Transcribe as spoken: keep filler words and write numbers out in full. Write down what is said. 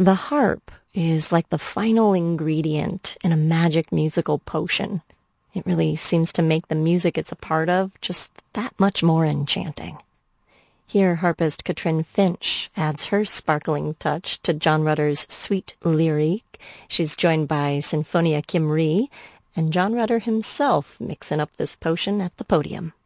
The harp is like the final ingredient in a magic musical potion. It really seems to make the music it's a part of just that much more enchanting. Here, harpist Katrin Finch adds her sparkling touch to John Rutter's sweet lyrique. She's joined by Sinfonia Kim Ri, and John Rutter himself mixing up this potion at the podium.